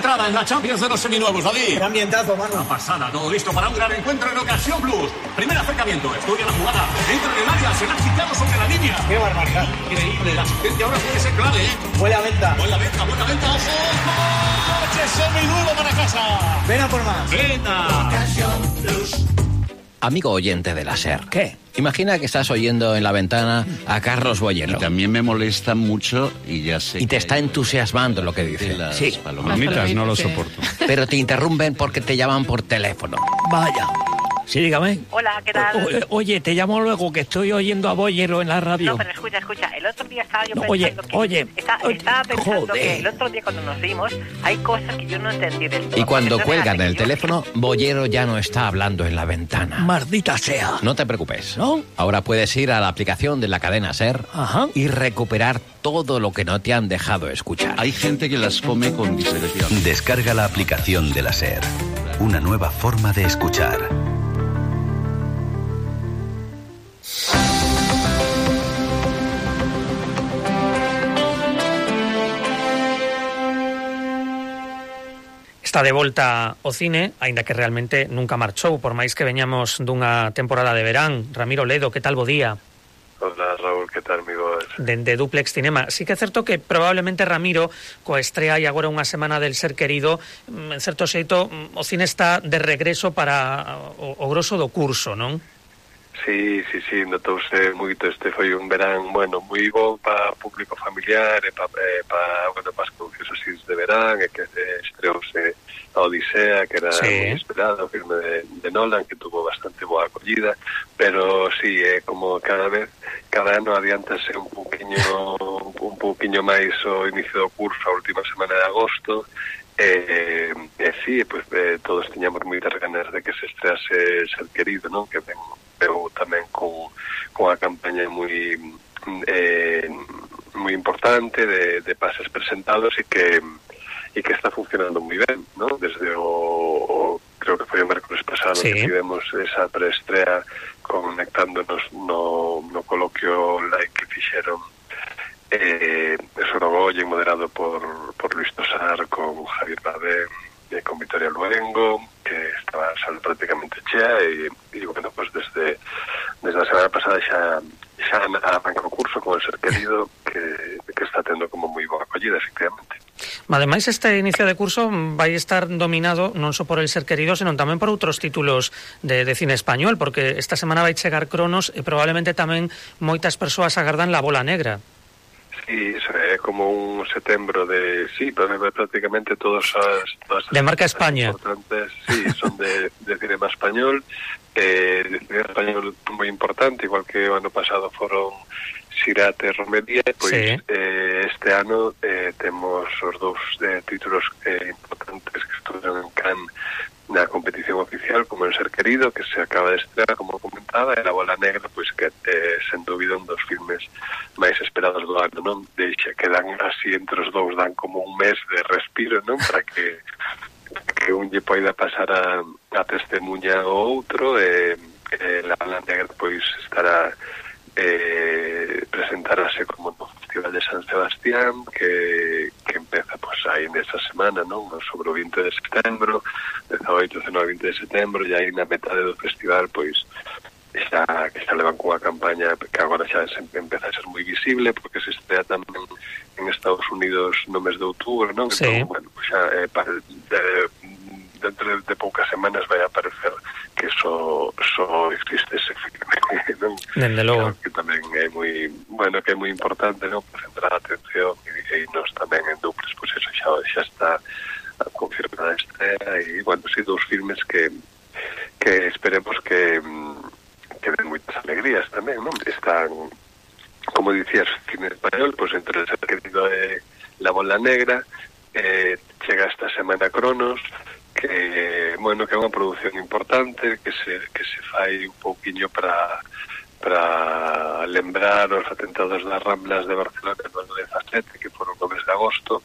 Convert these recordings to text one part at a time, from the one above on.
entrada en la Champions de los seminuevos, David. Qué ambientazo, mano. Una pasada, todo listo para un gran encuentro en Ocasión Plus. Primer acercamiento, estudia la jugada, entra en el área, se la ha quitado sobre la línea. Qué barbaridad. Increíble, la asistencia ahora tiene que ser clave, ¿eh? Buena venta. Buena venta, ojo. Coche seminuevo para casa. Ven a por más. Venga. Ocasión Plus. Amigo oyente de la SER. ¿Qué? Imagina que estás oyendo en la ventana a Carlos Boyero. Y también me molesta mucho y ya sé. Y te está entusiasmando lo que dice. Las Sí. palomitas no lo soporto. Pero te interrumpen porque te llaman por teléfono. Vaya. Sí, dígame. Hola, ¿qué tal? Oye, te llamo luego, que estoy oyendo a Boyero en la radio. No, pero escucha. El otro día estaba yo No, pensando estaba pensando joder. que el otro día cuando nos vimos hay cosas que yo no entendí del todo. Y cuando Entonces, cuelgan el yo- teléfono, Boyero ya no está hablando en la ventana. Maldita sea. No te preocupes. ¿No? Ahora puedes ir a la aplicación de la cadena SER Ajá. y recuperar todo lo que no te han dejado escuchar. Hay gente que las come con discreción. Descarga la aplicación de la SER. Una nueva forma de escuchar. Está de volta ao cine, aínda que realmente nunca marchou, por máis que veñamos dunha temporada de verán. Ramiro Ledo, que tal bo día? Hola Raúl, que tal, amigos? Dende Duplex Cinema. Sí que é certo que probablemente Ramiro, coa estrea e agora unha semana del Ser Querido, en certo xeito, o cine está de regreso para o grosso do curso, non? Sí, notouse moito. Este foi un verán, bueno, moi bo para público familiar e para as producións así de verán, e que estreouse a Odisea, que era moi esperado, o filme de Nolan, que tuvo bastante boa acollida, pero sí, como cada ano adiántase un pouquiño máis o inicio do curso, a última semana de agosto, sí, pues, todos tiñamos moitas ganas de que se estrease Ser Querido, non? Que veo tamén con a campaña moi importante de pases presentados e que está funcionando moi ben, ¿no? Desde creo que foi o mércoles pasado que tivemos esa preestrea conectándonos no coloquio live que fixeron Sorogoyen, moderado por Luis Tosar, con Javier Bardem e con Victoria Luengo, que estaba a sala prácticamente chea e bueno, pues desde a semana pasada xa arranca o curso con el Ser Querido, que está tendo como moi boa acollida, efectivamente. Ademais, este inicio de curso vai estar dominado non só por el Ser Querido, senón tamén por outros títulos de cine español, porque esta semana vai chegar Cronos e probablemente tamén moitas persoas agardan La Bola Negra. Sí, é como un setembro de... Sí, prácticamente todas de marca España. Importantes, sí, son de cinema español, de cinema español moi importante, igual que o ano pasado foron Sirate e Romería, pois este ano temos os dous títulos importantes que estuveron en Cannes na competición oficial, como el Ser Querido, que se acaba de estrear, como comentaba, e La Bola Negra, pois que sen dúbida un dos filmes máis esperados do ano, non? Deixa que dan así entre os dous, dan como un mes de respiro, non? Para que un lle poida pasar a testemunha o outro, e La Bola Negra pois estará presentarase como no Festival de San Sebastián, que empeza pois aí nesa semana, non? Sobre o 20 de setembro, 18, 19, 20 de setembro, e aí na metade do festival pois xa levan cunha campaña que agora xa empeza a ser moi visible, porque se estrea tamén en Estados Unidos no mes de outubro, non? Sí. Entón, bueno, pues xa dentro de poucas semanas vai aparecer que só existe ese filme, non? Dende logo. Que tamén é moi, bueno, que é moi importante, non? Para centrar a atención e nos tamén en Duples, pois eso xa está confirmada a estrea, e, bueno, sí, dous filmes que esperemos que den moitas alegrías tamén, non? Están, como dicías, cine español, pois entre el Ser Querido e La Bola Negra, chega esta semana Cronos, que, bueno, que é unha produción importante, que se fai un pouquiño para lembrar os atentados das Ramblas de Barcelona no ano 17, que foron no mes de agosto.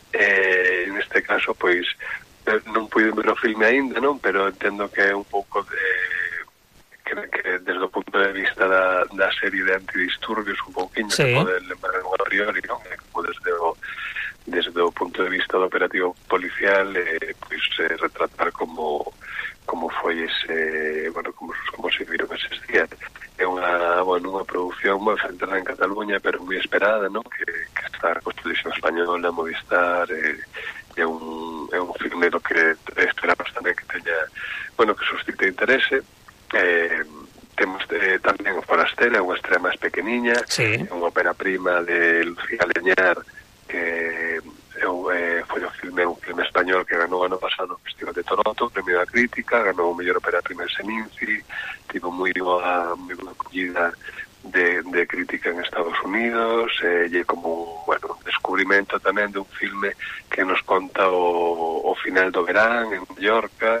Neste caso, pois, non puiden ver o filme aínda, non? Pero entendo que é un pouco que desde o punto de vista da serie de antidisturbios un pouquiño, que pode lembrar a priori, non? Como desde desde o punto de vista do operativo policial, pois retratar como foi ese, como se viron eses días. É unha produción moi centrada en Cataluña, pero moi esperada, non? Que está con Televisión Española, Movistar, é un filme que esperamos tamén que teña, que suscite interese. Temos tamén o Forastera, unha estrela máis pequeniña, unha ópera prima de Lucía Leñar, que foi un filme español que ganou ano pasado o Festival de Toronto, premio da crítica, ganou o mellor ópera prima de Seminci, tivo moi boa acollida de crítica en Estados Unidos, e como un descubrimento tamén de un filme que nos conta o final do verán en Mallorca,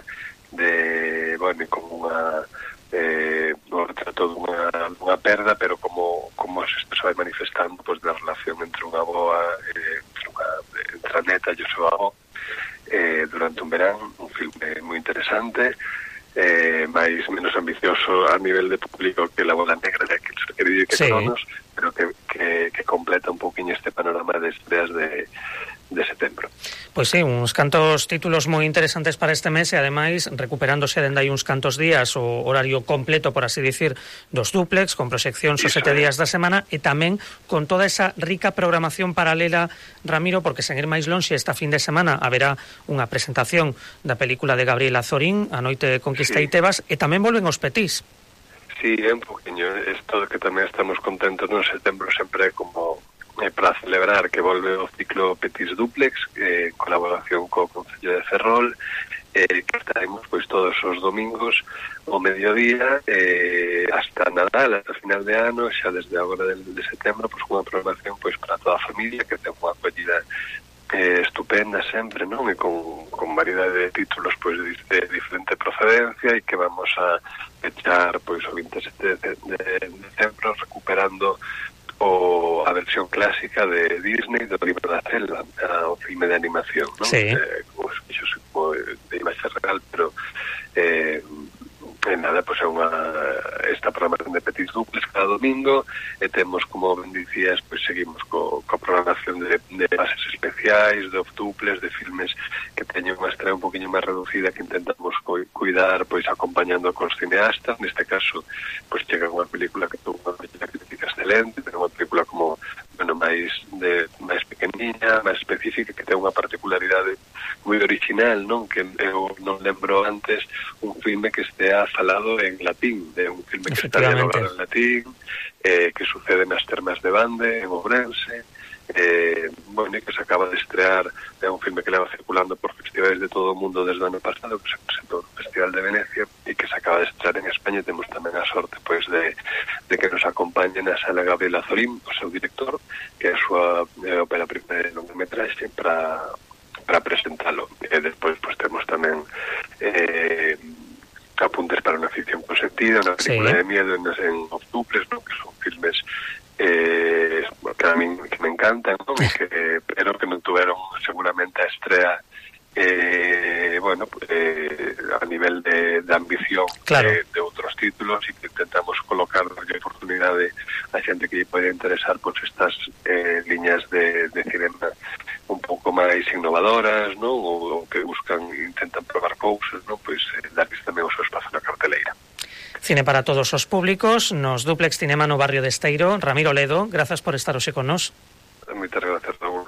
como un retrato dunha perda, pero como isto se vai manifestando da relación entre unha avoa, entre a neta e o seu avó durante un verán. Un filme moi interesante, menos ambicioso a nivel de público que La Bola Negra de Aquel Ser Querido e que Cronos, pero que completa un poquinho este panorama de estreas de setembro. Pois sí, uns cantos títulos moi interesantes para este mes e ademais recuperándose dende aí uns cantos días o horario completo, por así dicir, dos dúplex, con proxeccións os 7 días da semana e tamén con toda esa rica programación paralela, Ramiro, porque sen ir máis lonxe, esta fin de semana haberá unha presentación da película de Gabriela Zorín, A noite conquista e Tebas, e tamén volven os Petís. Sí, é un poquinho, isto que tamén estamos contentos no setembro sempre como para celebrar que volve o ciclo Petís Dúplex, en colaboración co Concello de Ferrol, que estaremos pois todos os domingos ao mediodía hasta Nadal, hasta final de ano, xa desde agora de setembro, pois unha programación pois para toda a familia, que ten unha acollida estupenda sempre, non? E con variedade de títulos pois de diferente procedencia, e que vamos a echar pois o 27 de decembro recuperando a versión clásica de Disney do Libro da Selva, o filme de animación, non? Como de imaxe real, pero nada, pois é esta programación de Petís Dúplex cada domingo, e temos, como ben dicías, pois seguimos coa programación de bases especiais, de off-duples, de filmes que teñen unha estrela un poquinho máis reducida, que intentamos cuidar, pois acompañando cos cineastas. Neste caso, pois chega unha película que tuvo unha crítica excelente, pero unha película como máis pequeniña, máis específica, que ten unha particularidade moi original, non? Que eu non lembro antes un filme que estea falado en latín, de un filme que está dialogado en latín, que sucede nas Termas de Bande, en Ourense, que se acaba de estrear, é un filme que leva circulando por festivais de todo o mundo desde o ano pasado, que se presentou no Festival de Venecia, e que se acaba de estrear en España. Temos tamén a sorte pois de que nos acompañe na sala Gabriela Zorín, o seu director, que é a súa ópera prima de longometraxe, para presentalo. E despois pois temos tamén Apuntes para unha ficción con sentido, unha película de miedo en off-duples, ¿no? Que son filmes que a mí que me encantan, ¿no? Pero que non tuveron seguramente a estrela a nivel de ambición de outros títulos, e que intentamos colocar a oportunidade a xente que lle pode interesar pois estas liñas de cinema un pouco máis innovadoras, non? Ou que intentan probar cousas, non? Pois darles tamén o seu espazo na carteleira. Cine para todos os públicos, nos Dúplex Cinema no barrio de Esteiro. Ramiro Ledo, grazas por estar hoxe con nós. Moitas grazas, Raúl.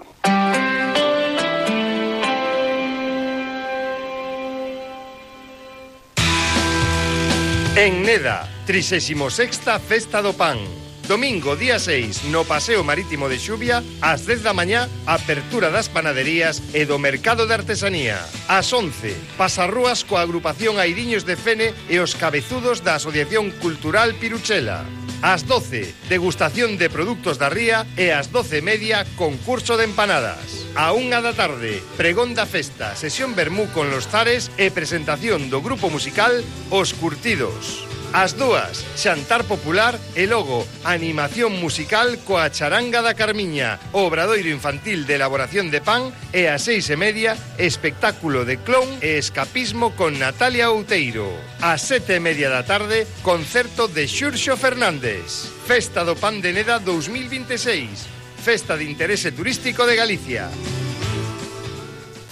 En Neda, 36ª Festa do Pan. Domingo, día 6, no Paseo Marítimo de Xubia, ás 10 da mañá, apertura das panaderías e do mercado de artesanía. Ás 11, pasarrúas coa agrupación Airiños de Fene e os cabezudos da Asociación Cultural Piruchela. Ás 12, degustación de produtos da ría, e ás 12:30, concurso de empanadas. A 1 da tarde, pregón da festa, sesión vermú con los zares e presentación do grupo musical Os Curtidos. Ás 2, xantar popular e logo animación musical coa charanga da Carmiña, obradoiro infantil de elaboración de pan, e ás 6:30, espectáculo de clown e escapismo con Natalia Outeiro. Ás 7:30 da tarde, concerto de Xurxo Fernández. Festa do Pan de Neda 2026, festa de interese turístico de Galicia.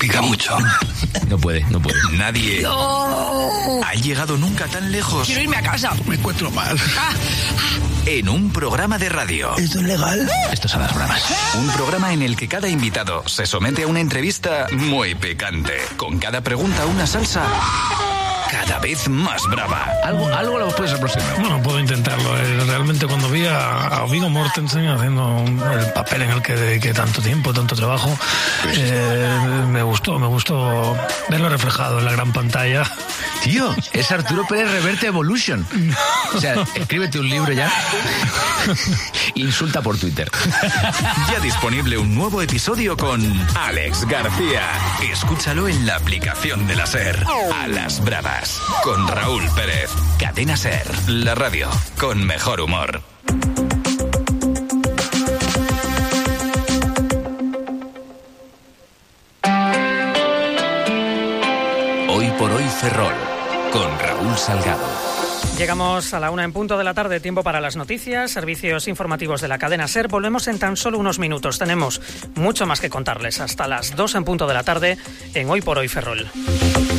Pica mucho. No puede. Nadie ha llegado nunca tan lejos. Quiero irme a casa. Me encuentro mal. En un programa de radio. ¿Esto es legal? Estos son las bromas. Un programa en el que cada invitado se somete a una entrevista muy picante. Con cada pregunta una salsa cada vez más brava. Algo lo puedes aproximar. Bueno, puedo intentarlo. Realmente cuando vi a Viggo Mortensen haciendo el papel en el que dediqué tanto tiempo, tanto trabajo, me gustó verlo reflejado en la gran pantalla. Tío, es Arturo Pérez Reverte Evolution. O sea, escríbete un libro ya. Insulta por Twitter. Ya disponible un nuevo episodio con Alex García. Escúchalo en la aplicación de la SER. A las bravas. Con Raúl Pérez. Cadena SER. La radio con mejor humor. Hoy por hoy Ferrol. Con Raúl Salgado. Llegamos a la 1 en punto de la tarde, tiempo para las noticias, servicios informativos de la cadena SER. Volvemos en tan solo unos minutos. Tenemos mucho más que contarles hasta las 2 en punto de la tarde en Hoy por Hoy Ferrol.